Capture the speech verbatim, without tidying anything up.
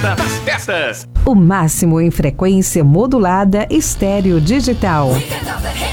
festa das festas. O máximo em frequência modulada estéreo digital. Weekend of the hits.